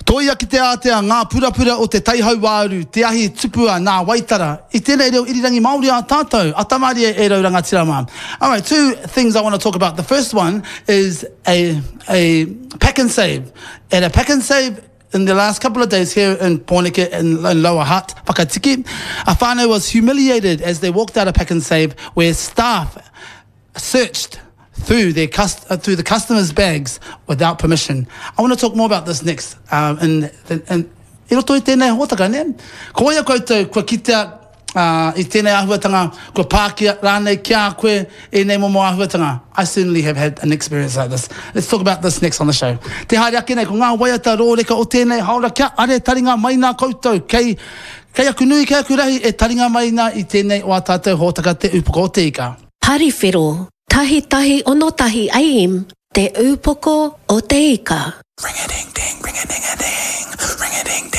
Toia ki te atea ngā purapura o te taihau wāru, te ahi tupua nā waitara. I tēnei reo irirangi Māori a tātou, a tamari e rau rangatirama. All right, two things I want to talk about. The first one is a pack and save. At a pack and save in the last couple of days here in Pōneke in Lower Hutt, Whakatiki, a whānau was humiliated as they walked out of pack and save where staff searched through the customers' bags without permission. I want to talk more about this next. And I roto I tēnei hōtaka, ne? Ko ia koutou, kua kitea I tēnei āhuatanga, kua pākia rānei kia koe e nei momo āhuatanga. I certainly have had an experience like this. Let's talk about this next on the show. Te haere ake nei, ko ngā waiata rōreka o tēnei haora kia are taringa mai nā koutou. Kei aku nui, kei aku rahi e taringa mai nā I tēnei o a tātou hōtaka te upoko o te ika. Pariwhero, tahi tahi ono tahi aim, te upoko o te ika. Ring-a-ding-ding, ring-a-ding-a-ding, ring-a-ding-ding.